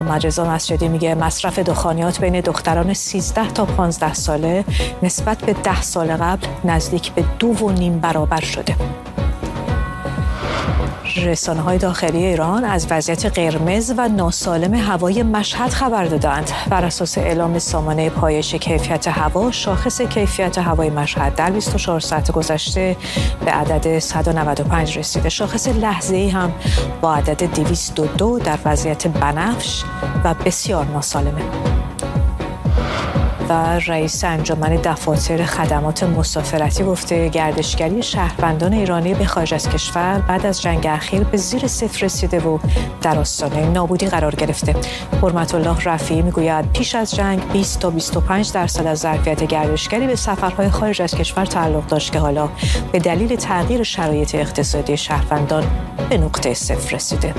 رضا مسجدی میگه مصرف دخانیات بین دختران 13 تا 15 ساله نسبت به 10 سال قبل نزدیک به 2.5 برابر شده. رسانه‌های داخلی ایران از وضعیت قرمز و ناسالم هوای مشهد خبر دادند. بر اساس اعلام سامانه پایش کیفیت هوا، شاخص کیفیت هوای مشهد در 24 ساعت گذشته به عدد 195 رسیده. شاخص لحظه‌ای هم با عدد 202 در وضعیت بنفش و بسیار ناسالمه. و رئیس انجمن دفاتر خدمات مسافرتی گفته گردشگری شهروندان ایرانی به خارج از کشور بعد از جنگ اخیر به زیر صفر رسیده و در آستانه نابودی قرار گرفته. حرمت الله رفیعی میگوید پیش از جنگ 20 تا 25% از ظرفیت گردشگری به سفرهای خارج از کشور تعلق داشت که حالا به دلیل تغییر شرایط اقتصادی شهروندان به نقطه صفر رسیده.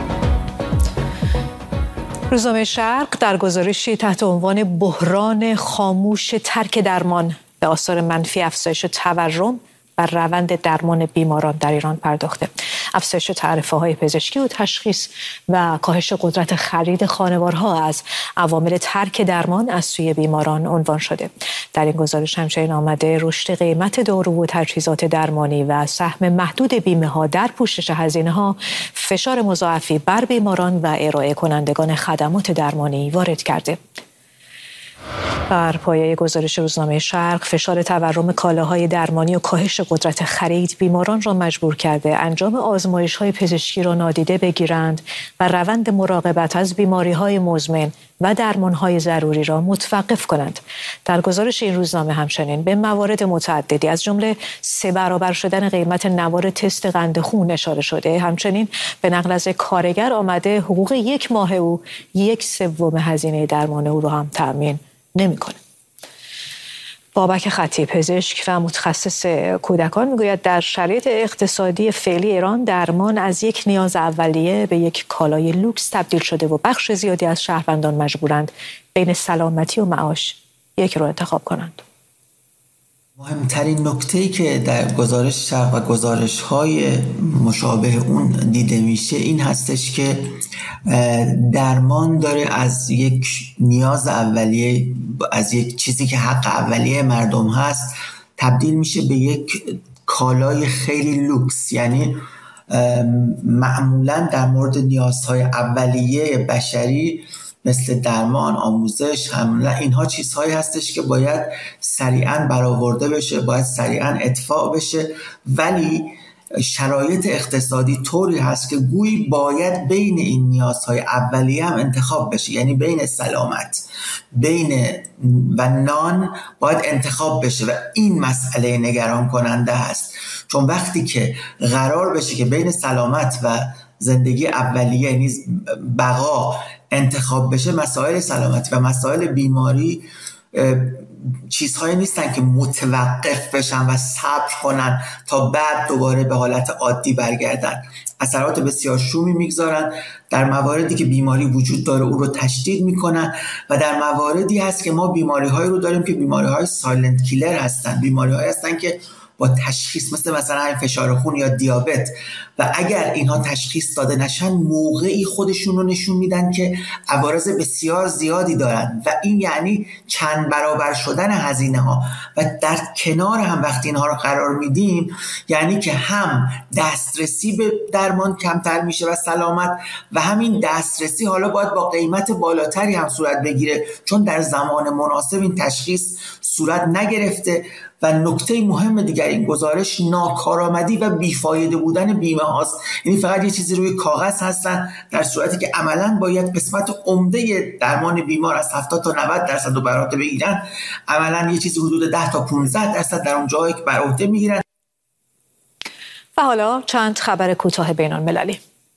روزنامه شرق در گزارشی تحت عنوان بحران خاموش ترک درمان به آثار منفی افزایش تورم و روند درمان بیماران در ایران پرداخته. افزایش تعرفه‌های پزشکی و تشخیص و کاهش قدرت خرید خانوارها از عوامل ترک درمان از سوی بیماران عنوان شده. در این گزارش همچنین آمده رشد قیمت دارو و تجهیزات درمانی و سهم محدود بیمه‌ها در پوشش هزینه‌ها فشار مضاعفی بر بیماران و ارائه کنندگان خدمات درمانی وارد کرده. بر پایه گزارش روزنامه شرق، فشار تورم کالاهای درمانی و کاهش قدرت خرید بیماران را مجبور کرده انجام آزمایش‌های پزشکی را نادیده بگیرند و روند مراقبت از بیماری‌های مزمن و درمان‌های ضروری را متوقف کنند. در گزارش این روزنامه همچنین به موارد متعددی از جمله 3 برابر شدن قیمت نوار تست قند خون اشاره شده. همچنین به نقل از کارگر آمده حقوق 1 ماه او 1/3 هزینه درمان او را هم تأمین نمی‌کنه. بابک خطی پزشک و متخصص کودکان میگوید در شرایط اقتصادی فعلی ایران درمان از یک نیاز اولیه به یک کالای لوکس تبدیل شده و بخش زیادی از شهروندان مجبورند بین سلامتی و معاش یک رو انتخاب کنند. مهمترین نکته‌ای که در گزارش شرق و گزارش‌های مشابه اون دیده میشه این هستش که درمان داره از یک نیاز اولیه، از یک چیزی که حق اولیه مردم هست تبدیل میشه به یک کالای خیلی لوکس. یعنی معمولاً در مورد نیازهای اولیه بشری مثل درمان، آموزش، حمله، اینها چیزهایی هستش که باید سریعاً برآورده بشه، باید سریعاً ادفاع بشه، ولی شرایط اقتصادی طوری هست که گویی باید بین این نیازهای اولیه هم انتخاب بشه. یعنی بین سلامت و نان باید انتخاب بشه و این مسئله نگران کننده هست، چون وقتی که قرار بشه که بین سلامت و زندگی اولیه یعنی بقا انتخاب بشه، مسائل سلامتی و مسائل بیماری چیزهایی نیستن که متوقف بشن و صبر کنن تا بعد دوباره به حالت عادی برگردن. اثرات بسیار شومی میگذارن. در مواردی که بیماری وجود داره او رو تشدید میکنن و در مواردی هست که ما بیماری‌هایی رو داریم که بیماری‌های سایلنت کیلر هستن، بیماری‌هایی هستن که با تشخیص مثلا فشار خون یا دیابت و اگر اینها تشخیص داده نشن موقعی خودشون رو نشون میدن که عوارض بسیار زیادی دارن و این یعنی چند برابر شدن هزینه ها و در کنار هم وقتی اینها رو قرار میدیم یعنی که هم دسترسی به درمان کمتر میشه و سلامت و همین دسترسی حالا باید با قیمت بالاتری هم صورت بگیره چون در زمان مناسب این تشخیص صورت نگرفته. و نکته مهم دیگر این گزارش ناکارآمدی و بیفایده بودن بیمه هاست. یعنی فقط یه چیزی روی کاغذ هستن در صورتی که عملاً باید قسمت عمده درمان بیمار از 70 تا 90% رو بر عهده بگیرن، عملاً یه چیزی حدود 10 تا 15% در اون جایی که بر عهده میگیرن. و حالا چند خبر کوتاه بین‌المللی.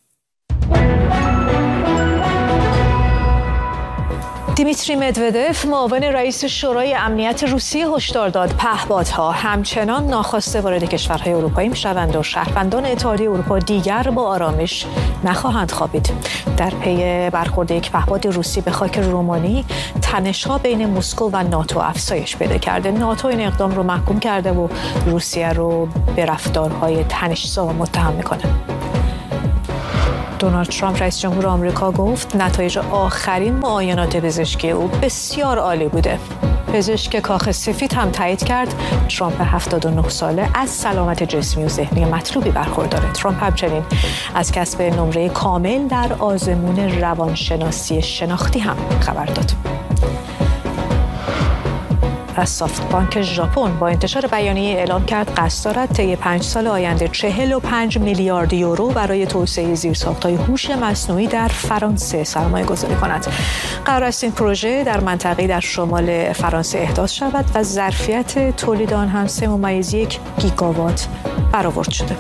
دیمیتری مدودف معاون رئیس شورای امنیت روسیه هشدار داد پهپادها همچنان ناخواسته وارد کشورهای اروپایی میشوند و شهروندان اتحادیه اروپا دیگر با آرامش نخواهند خوابید. در پی برخورد یک پهپاد روسی به خاک رومانی، تنش‌ها بین مسکو و ناتو افزایش پیدا کرده. ناتو این اقدام رو محکوم کرده و روسیه رو به رفتارهای تنش‌زا متهم میکنه. دونالد ترامپ رئیس جمهور آمریکا گفت نتایج آخرین معاینات پزشکی او بسیار عالی بوده. پزشک کاخ سفید هم تایید کرد ترامپ 79 ساله از سلامت جسمی و ذهنی مطلوبی برخورداره. ترامپ همچنین از کسب نمره کامل در آزمون روانشناسی شناختی هم خبر داد. از سافت بانک ژاپن با انتشار بیانیه اعلام کرد قصد دارد طی 5 سال آینده 45 میلیارد یورو برای توسعه زیرساخت‌های هوش مصنوعی در فرانسه سرمایه‌گذاری کند. قرار است این پروژه در منطقه‌ای در شمال فرانسه احداث شود و ظرفیت تولید آن هم 3.1 گیگاوات برآورد شده.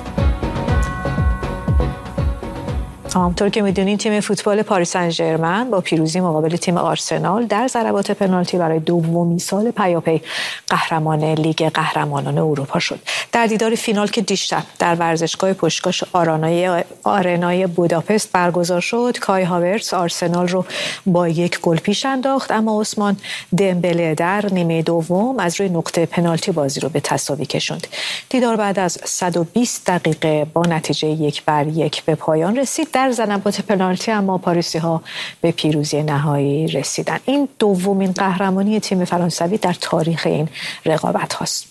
همونطور که میدونین تیم فوتبال پاریس سن ژرمن با پیروزی مقابل تیم آرسنال در ضربات پنالتی برای دومین سال پیاپی قهرمان لیگ قهرمانان اروپا شد. در دیدار فینال که دیشب در ورزشگاه پشتکاش آرنای بوداپست برگزار شد، کای هاورتس آرسنال رو با 1 گل پیش انداخت، اما عثمان دمبله در نیمه دوم از روی نقطه پنالتی بازی رو به تساوی کشوند. دیدار بعد از 120 دقیقه با نتیجه 1-1 به پایان رسید. در ضربات پنالتی اما پاریسی‌ها به پیروزی نهایی رسیدن. این دومین قهرمانی تیم فرانسوی در تاریخ این رقابت هاست.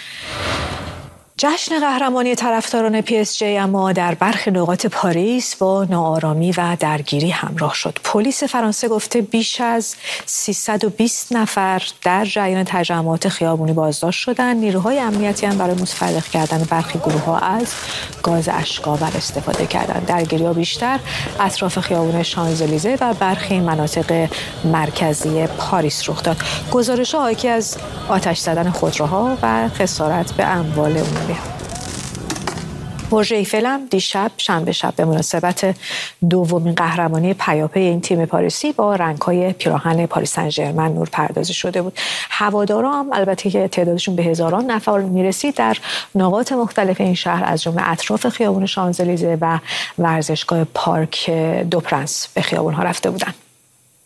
جشن قهرمانی طرفداران PSG اما در برخی نقاط پاریس با ناآرامی و درگیری همراه شد. پلیس فرانسه گفته بیش از 320 نفر در جریان تجمعات خیابونی بازداشت شدند. نیروهای امنیتی هم برای متفرق کردن برخی گروه‌ها از گاز اشک‌آور استفاده کردند. درگیری‌ها بیشتر اطراف خیابان شانزلیزه و برخی مناطق مرکزی پاریس رخ داد. گزارش‌ها حاکی از آتش زدن خودروها و خسارت به اموال عمومی. برج ایفل هم دیشب شنبه شب به مناسبت دومین قهرمانی پیاپی این تیم پاریسی با رنگ‌های پیراهن پاریس سن ژرمن نورپردازی شده بود. هوادارا هم البته که تعدادشون به هزاران نفر میرسید در نقاط مختلف این شهر از جمله اطراف خیابان شانزلیزه و ورزشگاه پارک دو پرنس به خیابون‌ها رفته بودند.